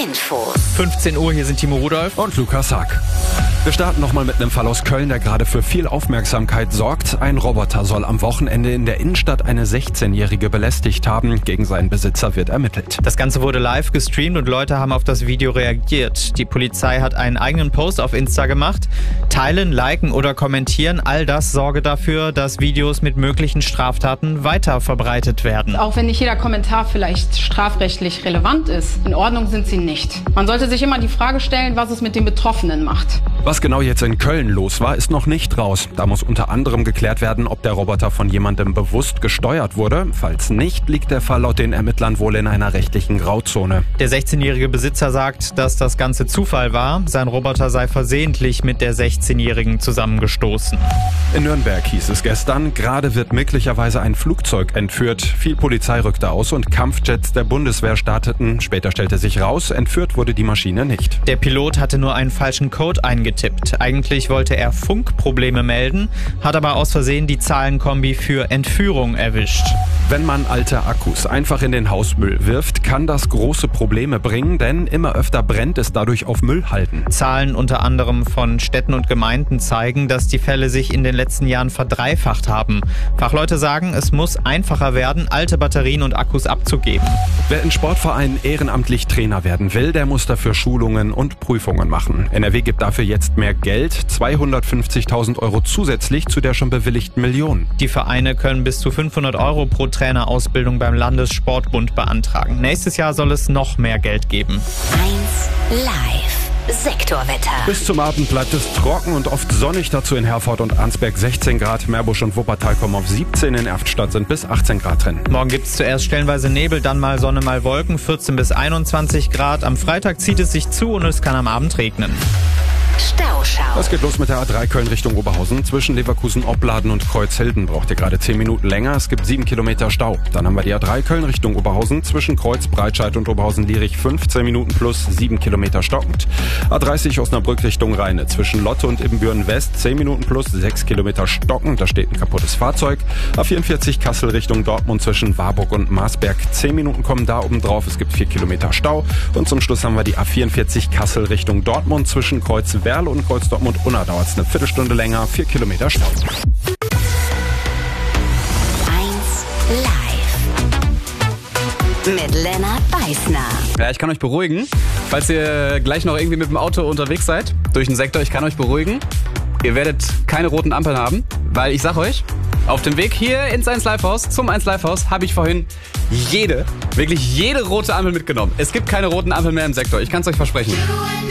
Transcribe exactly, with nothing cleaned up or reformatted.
Infos. fünfzehn Uhr, hier sind Timo Rudolph und Lukas Hack. Wir starten nochmal mit einem Fall aus Köln, der gerade für viel Aufmerksamkeit sorgt. Ein Roboter soll am Wochenende in der Innenstadt eine sechzehnjährige belästigt haben. Gegen seinen Besitzer wird ermittelt. Das Ganze wurde live gestreamt und Leute haben auf das Video reagiert. Die Polizei hat einen eigenen Post auf Insta gemacht. Teilen, liken oder kommentieren, all das sorge dafür, dass Videos mit möglichen Straftaten weiter verbreitet werden. Auch wenn nicht jeder Kommentar vielleicht strafrechtlich relevant ist, in Ordnung sind sie nicht. Man sollte sich immer die Frage stellen, was es mit den Betroffenen macht. Was genau jetzt in Köln los war, ist noch nicht raus. Da muss unter anderem geklärt werden, ob der Roboter von jemandem bewusst gesteuert wurde. Falls nicht, liegt der Fall laut den Ermittlern wohl in einer rechtlichen Grauzone. Der sechzehnjährige Besitzer sagt, dass das Ganze Zufall war. Sein Roboter sei versehentlich mit der sechzehnjährigen zusammengestoßen. In Nürnberg hieß es gestern, gerade wird möglicherweise ein Flugzeug entführt. Viel Polizei rückte aus und Kampfjets der Bundeswehr starteten. Später stellte sich raus, entführt wurde die Maschine nicht. Der Pilot hatte nur einen falschen Code eingetippt. Eigentlich wollte er Funkprobleme melden, hat aber aus Versehen die Zahlenkombi für Entführung erwischt. Wenn man alte Akkus einfach in den Hausmüll wirft, kann das große Probleme bringen, denn immer öfter brennt es dadurch auf Müllhalden. Zahlen unter anderem von Städten und Gemeinden zeigen, dass die Fälle sich in den letzten Jahren verdreifacht haben. Fachleute sagen, es muss einfacher werden, alte Batterien und Akkus abzugeben. Wer in Sportvereinen ehrenamtlich Trainer werden will, der muss dafür Schulungen und Prüfungen machen. N R W gibt dafür jetzt mehr Geld, zweihundertfünfzigtausend Euro zusätzlich zu der schon bewilligten Million. Die Vereine können bis zu fünfhundert Euro pro Trainerausbildung beim Landessportbund beantragen. Nächstes Jahr soll es noch mehr Geld geben. eins Live Sektorwetter. Bis zum Abend bleibt es trocken und oft sonnig, dazu in Herford und Arnsberg sechzehn Grad, Meerbusch und Wuppertal kommen auf siebzehn, in Erftstadt sind bis achtzehn Grad drin. Morgen gibt es zuerst stellenweise Nebel, dann mal Sonne, mal Wolken, vierzehn bis einundzwanzig Grad. Am Freitag zieht es sich zu und es kann am Abend regnen. Stauschau. Das geht los mit der A drei Köln Richtung Oberhausen. Zwischen Leverkusen-Opladen und Kreuzhilden braucht ihr gerade zehn Minuten länger. Es gibt sieben Kilometer Stau. Dann haben wir die A drei Köln Richtung Oberhausen. Zwischen Kreuz, Breitscheid und Oberhausen-Lierich fünfzehn Minuten plus sieben Kilometer stockend. A dreißig Osnabrück Richtung Rheine. Zwischen Lotte und Ibbenbüren West zehn Minuten plus sechs Kilometer stockend. Da steht ein kaputtes Fahrzeug. A vierundvierzig Kassel Richtung Dortmund zwischen Warburg und Marsberg. zehn Minuten kommen da oben drauf. Es gibt vier Kilometer Stau. Und zum Schluss haben wir die A vierundvierzig Kassel Richtung Dortmund. Zwischen Kreuz Werl und Kreuz Dortmund Unna dauert es eine Viertelstunde länger, vier Kilometer Stau. eins Live mit Lennart Beißner. Ja, ich kann euch beruhigen, falls ihr gleich noch irgendwie mit dem Auto unterwegs seid, durch den Sektor, ich kann euch beruhigen, ihr werdet keine roten Ampeln haben, weil ich sag euch, auf dem Weg hier ins eins Live Haus, zum eins Live Haus, habe ich vorhin jede, wirklich jede rote Ampel mitgenommen. Es gibt keine roten Ampeln mehr im Sektor, ich kann es euch versprechen.